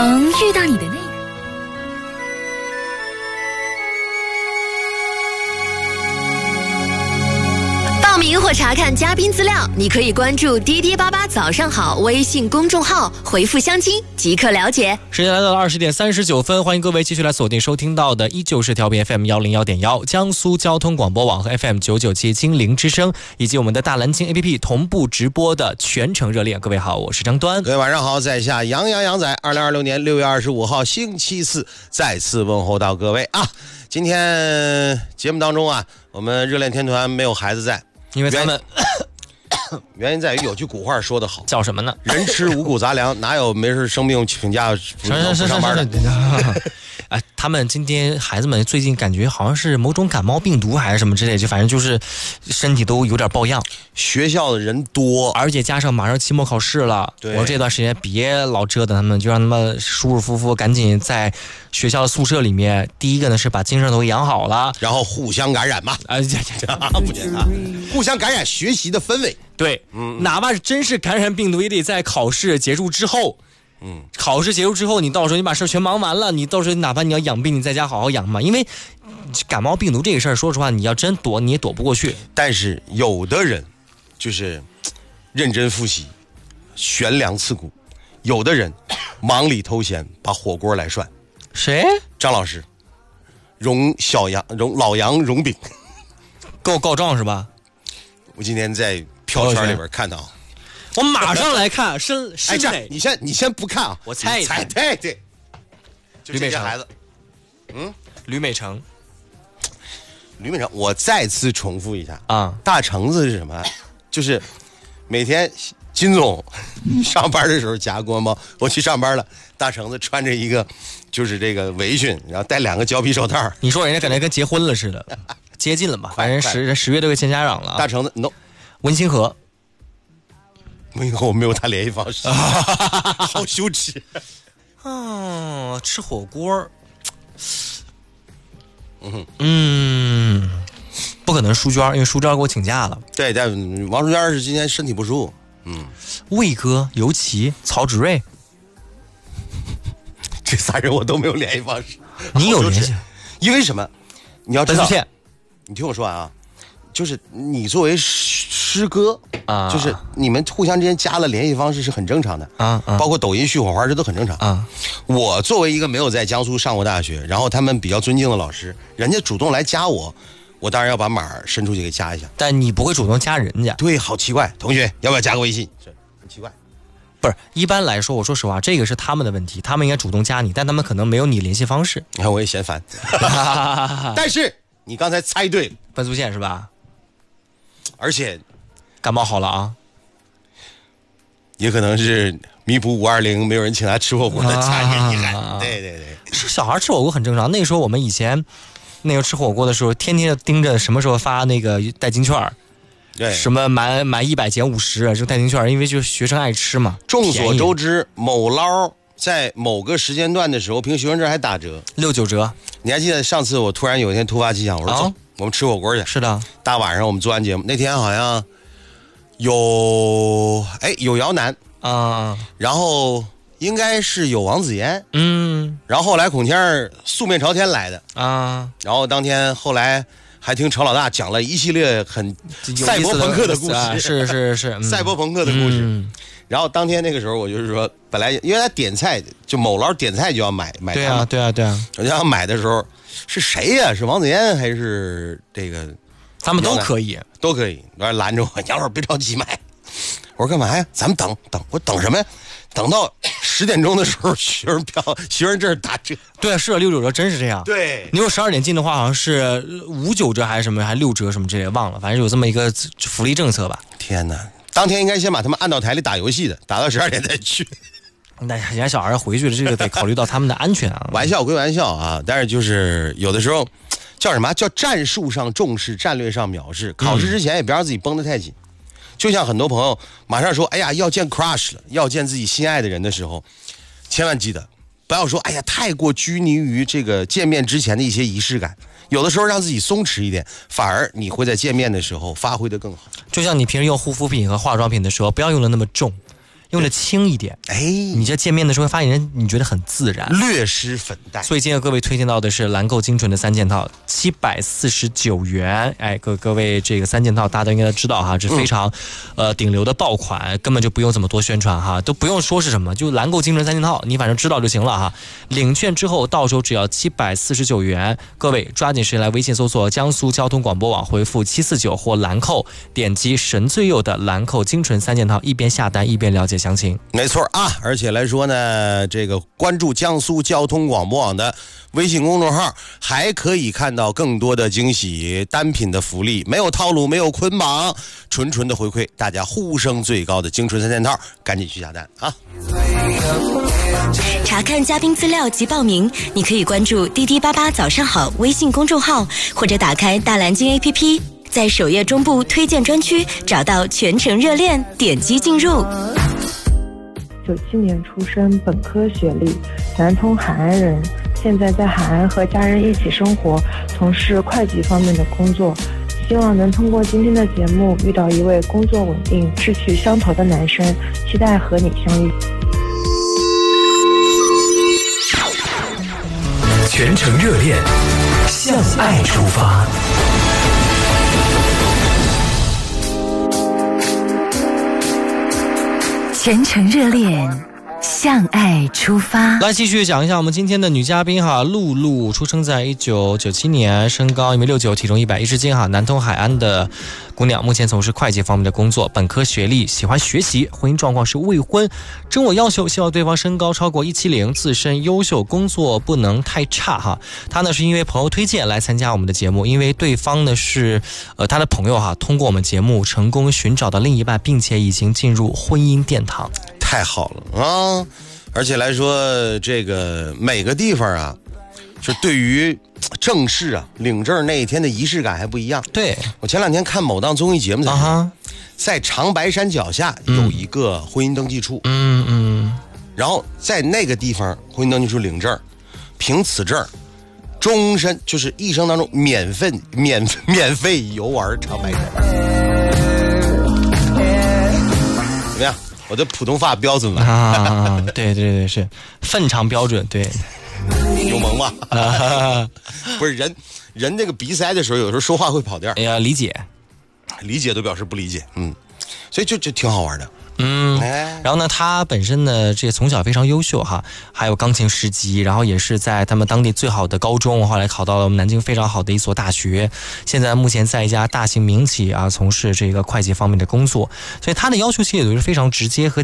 曾遇到你的那个。报名或查看嘉宾资料，你可以关注“滴滴八八早上好”微信公众号，回复相亲即可了解。 时间来到了20:39，欢迎各位继续来锁定收听到的依旧是调频 FM101.1江苏交通广播网和 FM997金陵之声，以及我们的大蓝鲸 APP 同步直播的全程热恋。各位好，我是张端。 各位晚上好，在下杨仔，2026年6月25号星期四再次问候到各位啊！今天节目当中啊，我们热恋天团没有孩子在。 因为他们原因在于有句古话说得好， 叫什么呢？ 人吃五谷杂粮，哪有没事生病请假不上班的？ 哎，他们今天孩子们最近感觉好像是某种感冒病毒还是什么之类的，就反正就是身体都有点抱恙。 学校的人多， 而且加上马上期末考试了，我说这段时间别老折腾他们，就让他们舒舒服服赶紧在学校的宿舍里面。第一个呢是把精神头养好了， 然后互相感染嘛，不简单，互相感染学习的氛围。 对，哪怕是真是感染病毒，也得在考试结束之后。考试结束之后，你到时候你把事全忙完了，你到时候哪怕你要养病，你在家好好养嘛。因为感冒病毒这个事儿，说实话，你要真躲你也躲不过去。 但是有的人就是认真复习，悬梁刺股；有的人忙里偷闲，把火锅来涮。 谁？ 张老师，老杨荣饼， 告状是吧？ 我今天在票圈里边看到。 我马上来看，申美。你先不看啊， 我猜一猜。 对，就这些孩子， 吕美成， 我再次重复一下啊， 大橙子是什么？就是每天金总上班的时候夹锅包，我去上班了，大橙子穿着一个就是这个围裙，然后戴2个胶皮手套。 你说人家感觉跟结婚了似的，接近了吧？反正10月都给见家长了。 大橙子 no， 温清河。 我没有他联系方式，好羞耻。 吃火锅，不可能舒娟，因为舒娟给我请假了。 对，但王舒娟是今天身体不舒服。 魏哥、尤其、曹芷睿， 这3人我都没有联系方式。 你有联系？ 因为什么？你要知道， 你听我说完啊，就是你作为师哥啊，就是你们互相之间加了联系方式是很正常的啊，包括抖音续火花这都很正常啊。我作为一个没有在江苏上过大学，然后他们比较尊敬的老师，人家主动来加我当然要把码伸出去给加一下。 但你不会主动加人家？ 对，好奇怪。同学，要不要加个微信？是很奇怪。 不是，一般来说，我说实话，这个是他们的问题，他们应该主动加你，但他们可能没有你联系方式。 你看我也嫌烦，但是你刚才猜对了， 分宿线是吧？ 而且。 感冒好了啊， 也可能是弥补520没有人请他吃火锅的家人遗憾。对， 是小孩吃火锅很正常。那个时候我们以前那个吃火锅的时候，天天盯着什么时候发那个代金券， 对， 什么买100减50这个代金券，因为就是学生爱吃嘛。 众所周知，某捞在某个时间段的时候，凭学生证还打折 ，6、9折。你还记得上次我突然有一天突发奇想，我说走，我们吃火锅去。 是的， 大晚上我们做完节目那天好像。有姚楠啊，然后应该是有王子妍，然后后来孔谦素面朝天来的啊，然后当天后来还听程老大讲了一系列很赛博朋克的故事， 是赛博朋克的故事。然后当天那个时候我就是说，本来因为他点菜就某捞点菜就要买对啊， 我就想买的时候是谁呀？是王子妍还是这个？ 他们都可以。 完拦着我，杨老师别着急买。我说干嘛呀？咱们等。我等什么呀？等到10点钟的时候，学生证打折。 对，是6、9折，真是这样。 对， 你如果12点进的话，好像是5、9折还是什么，还6折什么之类的，忘了，反正有这么一个福利政策吧。 天哪！当天应该先把他们按到台里打游戏的，打到12点再去。 那人家小孩回去了，这个得考虑到他们的安全啊。 玩笑归玩笑啊，但是就是有的时候。叫什么？叫战术上重视，战略上藐视。考试之前也别让自己绷得太紧。就像很多朋友马上说，哎呀，要见 crush 了，要见自己心爱的人的时候，千万记得不要说，哎呀，太过拘泥于这个见面之前的一些仪式感。有的时候让自己松弛一点，反而你会在见面的时候发挥得更好。 就像你平时用护肤品和化妆品的时候，不要用的那么重。 用的轻一点。 哎， 你这见面的时候发现你觉得很自然， 略施粉黛。 所以今天各位推荐到的是兰蔻精纯的3件套，749元。哎，各位这个3件套大家都应该知道哈，是非常顶流的爆款，根本就不用怎么多宣传哈，都不用说是什么，就兰蔻精纯3件套，你反正知道就行了哈。领券之后到手只要749元，各位抓紧时间来微信搜索江苏交通广播网，回复749或兰蔻，点击神最右的兰蔻精纯3件套，一边下单一边了解详情。 没错啊，而且来说呢，这个关注江苏交通广播网的微信公众号，还可以看到更多的惊喜，单品的福利，没有套路，没有捆绑，纯纯的回馈，大家呼声最高的精纯3件套，赶紧去下单啊！ 查看嘉宾资料及报名，你可以关注滴滴88早上好微信公众号，或者打开大蓝鲸 APP， 在首页中部推荐专区找到全程热恋，点击进入。 97年出生，本科学历，南通海岸人，现在在海岸和家人一起生活，从事会计方面的工作。希望能通过今天的节目遇到一位工作稳定、志趣相投的男生，期待和你相遇。 全程热恋，向爱出发。 全程热恋，向爱出发。 来继续讲一下我们今天的女嘉宾哈，露露出生在1997年，身高1.69m，体重110斤哈，南通海岸的姑娘，目前从事会计方面的工作，本科学历，喜欢学习，婚姻状况是未婚，征我要求希望对方身高超过170，自身优秀，工作不能太差哈。她呢是因为朋友推荐来参加我们的节目，因为对方呢是她的朋友哈，通过我们节目成功寻找到另一半，并且已经进入婚姻殿堂。 太好了啊！而且来说，这个每个地方啊，就对于正式啊领证那一天的仪式感还不一样。 对， 我前2天看某档综艺节目才在长白山脚下有一个婚姻登记处，然后在那个地方婚姻登记处领证，凭此证，终身就是一生当中免费游玩长白山。怎么样？我的普通话标准了啊！对，是非常标准，对， 有萌吧？不是人这个比赛的时候，有时候说话会跑调。 哎呀，理解都表示不理解，所以就挺好玩的。 然后呢，他本身呢，这从小非常优秀哈，还有钢琴10级，然后也是在他们当地最好的高中，后来考到了我们南京非常好的一所大学，现在目前在一家大型民企啊从事这个会计方面的工作，所以他的要求其实也都是非常直接和